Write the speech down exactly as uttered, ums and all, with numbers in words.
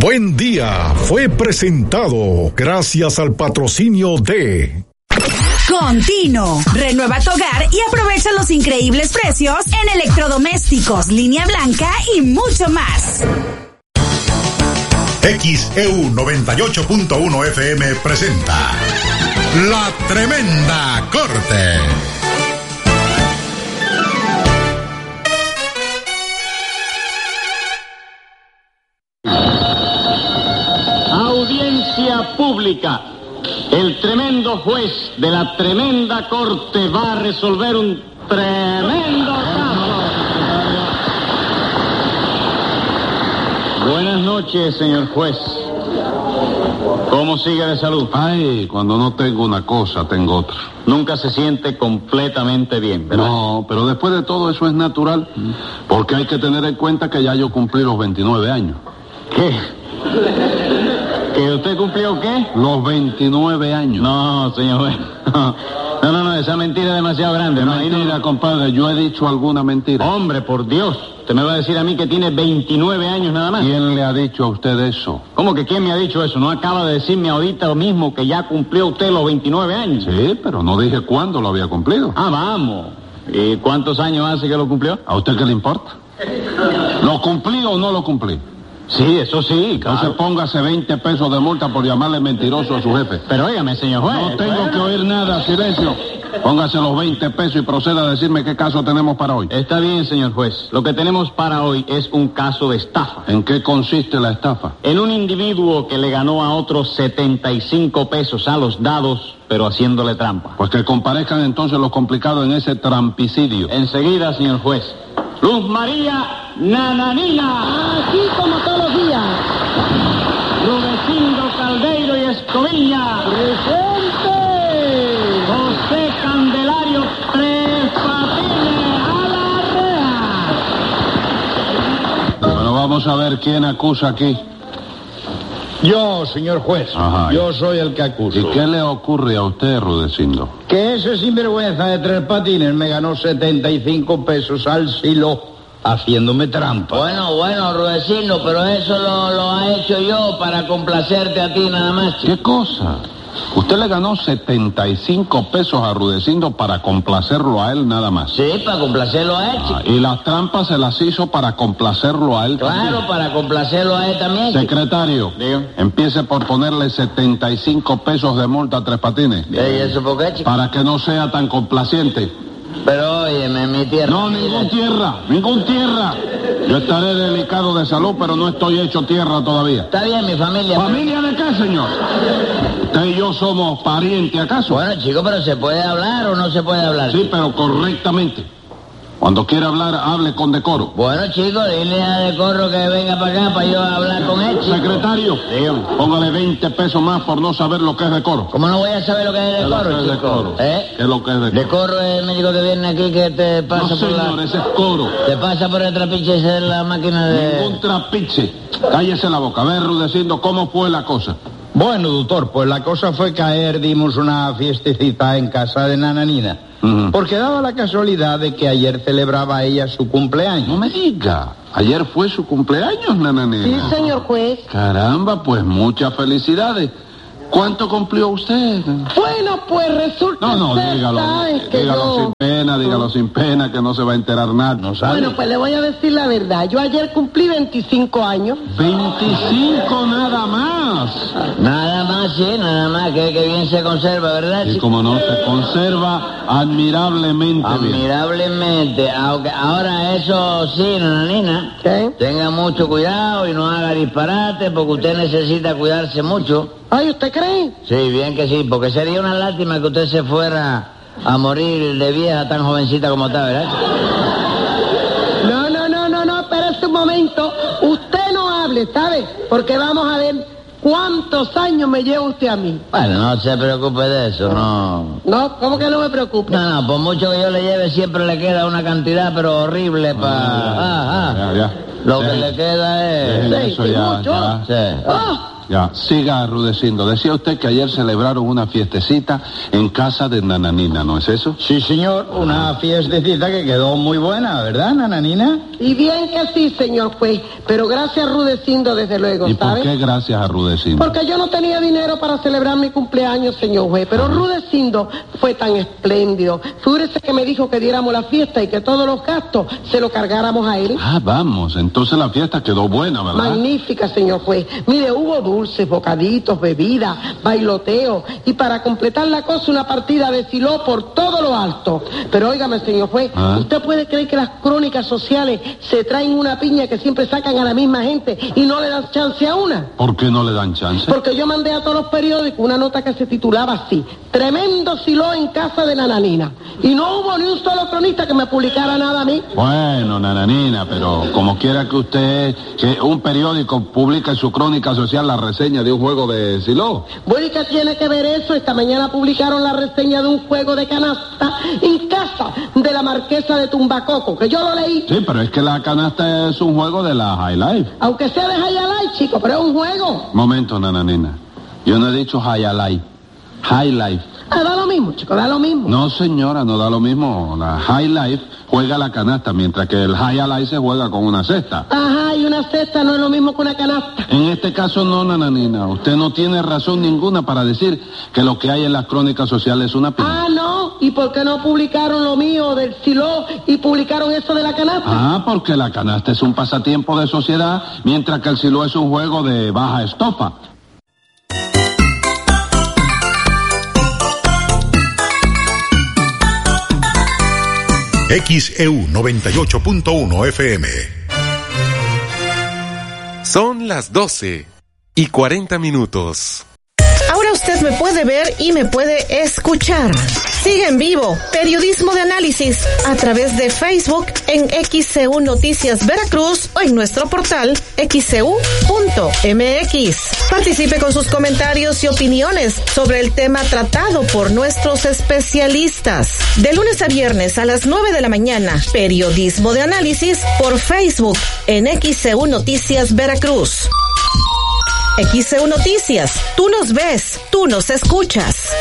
Buen Día fue presentado gracias al patrocinio de Contino. Renueva tu hogar y aprovecha los increíbles precios en electrodomésticos, línea blanca y mucho más. X E U noventa y ocho punto uno F M presenta La Tremenda Corte. Audiencia pública. El tremendo juez de la tremenda corte va a resolver un tremendo caso. Buenas noches, señor juez. ¿Cómo sigue de salud? Ay, cuando no tengo una cosa, tengo otra. Nunca se siente completamente bien, ¿verdad? No, pero después de todo eso es natural, porque hay que tener en cuenta que ya yo cumplí los veintinueve años. ¿Qué? ¿Que usted cumplió qué? Los veintinueve años. No, señor juez. No, no, no, esa mentira es demasiado grande. ¿Qué no, mentira, no... compadre? Yo he dicho alguna mentira. Hombre, por Dios. ¿Usted me va a decir a mí que tiene veintinueve años nada más? ¿Quién le ha dicho a usted eso? ¿Cómo que quién me ha dicho eso? ¿No acaba de decirme ahorita mismo que ya cumplió usted los veintinueve años? Sí, pero no dije cuándo lo había cumplido. Ah, vamos. ¿Y cuántos años hace que lo cumplió? ¿A usted qué le importa? ¿Lo cumplí o no lo cumplí? Sí, eso sí, claro. Entonces póngase veinte pesos de multa por llamarle mentiroso a su jefe. Pero óigame, señor juez. No tengo que oír nada, silencio. Póngase los veinte pesos y proceda a decirme qué caso tenemos para hoy. Está bien, señor juez. Lo que tenemos para hoy es un caso de estafa. ¿En qué consiste la estafa? En un individuo que le ganó a otros setenta y cinco pesos a los dados, pero haciéndole trampa. Pues que comparezcan entonces los complicados en ese trampicidio. Enseguida, señor juez. Luz María Nananina. Aquí como todos los días. Rudecindo Caldeiro y Escoviña. ¡Presente! José Candelario Tres Patines a la reja. Bueno, vamos a ver quién acusa aquí. Yo, señor juez. Ajá. Yo soy el que acuso. ¿Y qué le ocurre a usted, Rudecindo? Que ese sinvergüenza de Tres Patines me ganó setenta y cinco pesos al silo haciéndome trampa. Bueno, bueno, Rudecindo, pero eso lo, lo ha hecho yo para complacerte a ti nada más. ¿Qué cosa? Usted le ganó setenta y cinco pesos a Rudecindo para complacerlo a él nada más. Sí, para complacerlo a él, chico. Ah, y las trampas se las hizo para complacerlo a él también. Claro, para complacerlo a él también, chico. Secretario, Digo. empiece por ponerle setenta y cinco pesos de multa a Tres Patines. ¿Y eso por qué, chico? Para que no sea tan complaciente. Pero óyeme, mi tierra... No, ningún tierra, ningún tierra. Yo estaré delicado de salud, pero no estoy hecho tierra todavía. Está bien, mi familia... ¿Familia de qué, señor? ¿Usted y yo somos parientes, acaso? Bueno, chico, pero ¿se puede hablar o no se puede hablar? Sí, pero correctamente. Cuando quiera hablar, hable con decoro. Bueno, chico, dile a Decorro que venga para acá para yo hablar con él, chico. Secretario, Dígame. póngale veinte pesos más por no saber lo que es decoro. ¿Cómo no voy a saber lo que es ¿Qué es lo que Decorro, es chico? decoro? ¿Eh? ¿Qué es lo que es decoro? Decorro es el médico que viene aquí que te pasa No, por señor, la... ese es coro. Te pasa por el trapiche, esa es la máquina de... Ningún trapiche. Cállese la boca. A ver, Rudecindo, ¿cómo fue la cosa? Bueno, doctor, pues la cosa fue que ayer dimos una fiestecita en casa de Nananina. Ujú. Porque daba la casualidad de que ayer celebraba ella su cumpleaños. No me diga. Ayer fue su cumpleaños, nananina. Sí, señor juez. Caramba, pues muchas felicidades. ¿Cuánto cumplió usted? Bueno, pues resulta... No, no, usted dígalo. sabe que Dígalo yo- sin pena, dígalo sin pena, que no se va a enterar nada. No sabe. Bueno, pues le voy a decir la verdad. Yo ayer cumplí veinticinco años. veinticinco nada más. Nada más, sí, nada más, que, que bien se conserva, ¿verdad, Y chico? como no, se conserva admirablemente bien. Admirablemente, aunque ahora eso sí, nananina, ¿Qué? tenga mucho cuidado y no haga disparate porque usted necesita cuidarse mucho. Ay, ¿usted cree? Sí, bien que sí, porque sería una lástima que usted se fuera a morir de vieja tan jovencita como está, ¿verdad? No, no, no, no, no, espérese un momento. Usted no hable, ¿sabe? Porque vamos a ver cuántos años me lleva usted a mí. Bueno, no se preocupe de eso, no. No, ¿cómo que no me preocupe? No, no, por mucho que yo le lleve siempre le queda una cantidad pero horrible para... Ah, ah. Ya, ya. Lo que Dejen- le queda es... dejen Sí, eso sí, ya, mucho. ya. Sí. Oh, ya, siga Rudecindo. Decía usted que ayer celebraron una fiestecita en casa de Nananina, ¿no es eso? Sí, señor, una fiestecita que quedó muy buena, ¿verdad, Nananina? Y bien que sí, señor juez, pero gracias a Rudecindo, desde luego, ¿Y ¿sabe? por qué gracias a Rudecindo? Porque yo no tenía dinero para celebrar mi cumpleaños, señor juez, pero Rudecindo fue tan espléndido. Figúrese que me dijo que diéramos la fiesta y que todos los gastos se lo cargáramos a él. Ah, vamos, entonces la fiesta quedó buena, ¿verdad? Magnífica, señor juez. Mire, hubo dulces, bocaditos, bebidas, bailoteo, y para completar la cosa, una partida de siló por todo lo alto. Pero óigame, señor juez, ¿Ah? ¿usted puede creer que las crónicas sociales se traen una piña que siempre sacan a la misma gente y no le dan chance a una? ¿Por qué no le dan chance? Porque yo mandé a todos los periódicos una nota que se titulaba así: tremendo siló en casa de Nananina. Y no hubo ni un solo cronista que me publicara nada a mí. Bueno, Nananina, pero como quiera que usted, que un periódico publique en su crónica social la reseña de un juego de siló. Bueno, ¿y qué tiene que ver eso? Esta mañana publicaron la reseña de un juego de canasta en casa de la marquesa de Tumbacoco, que yo lo leí. Sí, pero es que la canasta es un juego de la High Life. Aunque sea de High Life, chico, pero es un juego. Momento, Nananina. Yo no he dicho High Life. High Life. Ah, da lo mismo, chico, da lo mismo. No, señora, no da lo mismo. La High Life juega la canasta, mientras que el High Life se juega con una cesta. Ajá, y una cesta no es lo mismo que una canasta. En este caso no, Nananina. Usted no tiene razón ninguna para decir que lo que hay en las crónicas sociales es una piña. Ah, no. ¿Y por qué no publicaron lo mío del siló y publicaron eso de la canasta? Ah, porque la canasta es un pasatiempo de sociedad, mientras que el siló es un juego de baja estofa. X E U noventa y ocho punto uno F M. Son las doce y cuarenta minutos. Ahora usted me puede ver y me puede escuchar. Sigue en vivo Periodismo de Análisis a través de Facebook en X C U Noticias Veracruz o en nuestro portal X C U punto M X. Participe con sus comentarios y opiniones sobre el tema tratado por nuestros especialistas. De lunes a viernes a las nueve de la mañana, Periodismo de Análisis por Facebook en X C U Noticias Veracruz. X C U Noticias, tú nos ves, tú nos escuchas.